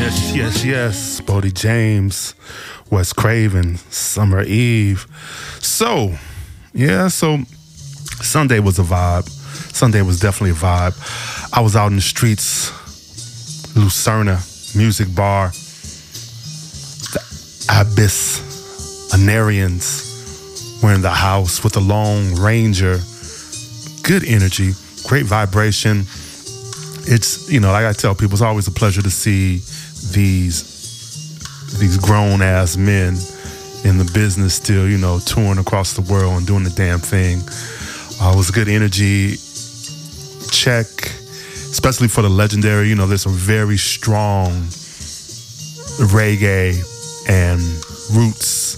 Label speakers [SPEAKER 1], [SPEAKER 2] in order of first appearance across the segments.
[SPEAKER 1] Yes. Bodie James, Wes Craven, Summer Eve. So Sunday was a vibe. Sunday was definitely a vibe. I was out in the streets, Lucerna Music Bar, the Abyss, Anarians were in the house with the Lone Ranger. Good energy, great vibration. It's, like I tell people, it's always a pleasure to see these grown-ass men in the business still, touring across the world and doing the damn thing. It was good energy. Check, especially for the legendary, there's some very strong reggae and roots,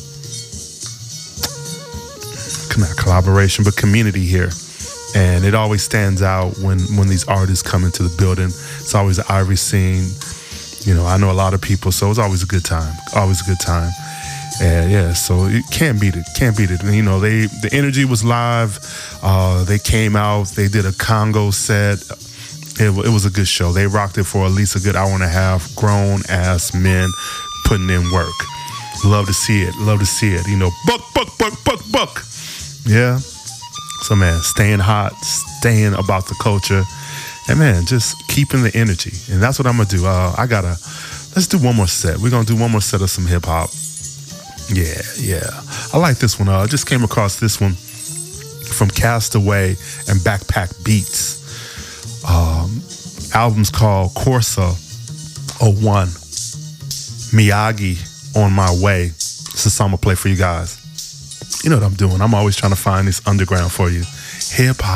[SPEAKER 1] not collaboration, but community here. And it always stands out when these artists come into the building. It's always the Ivory scene. I know a lot of people, so it's always a good time. Always a good time. And yeah, so it can't beat it. Can't beat it. And, the energy was live. They came out. They did a Congo set. It was a good show. They rocked it for at least a good hour and a half. Grown ass men putting in work. Love to see it. Love to see it. Buck. Yeah. So man, staying hot, staying about the culture, and man, just keeping the energy. And that's what I'm gonna do. Let's do one more set. We're gonna do one more set of some hip hop. Yeah. I like this one. I just came across this one from Castaway and Backpack Beats. Album's called Corsa 01. Miyagi, On My Way. This is a song I'm gonna play for you guys. You know what I'm doing. I'm always trying to find this underground for you. Hip hop.